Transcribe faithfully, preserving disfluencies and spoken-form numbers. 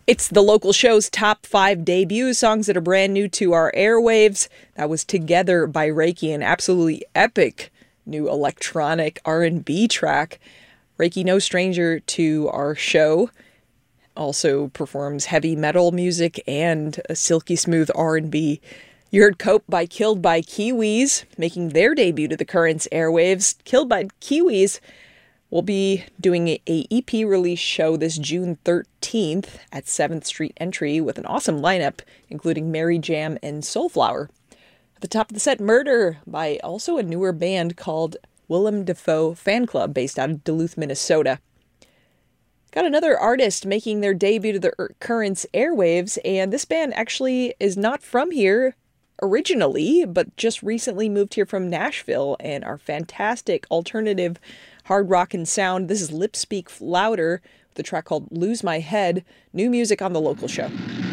It's the local show's top five debuts, songs that are brand new to our airwaves. That was Together by Reiki, an absolutely epic new electronic R and B track. Reiki, no stranger to our show, also performs heavy metal music and a silky smooth R and B. You heard Cope by Killed by Kiwis, making their debut to the Currents airwaves. Killed by Kiwis will be doing a E P release show this June thirteenth at seventh Street Entry with an awesome lineup, including Mary Jam and Soulflower. At the top of the set, Murder by also a newer band called Willem Dafoe Fan Club, based out of Duluth, Minnesota. Got another artist making their debut to the Currents airwaves, and this band actually is not from here originally, but just recently moved here from Nashville and are fantastic alternative hard rock and sound. This is Lip Speak Louder with a track called Lose My Head, new music on the local show.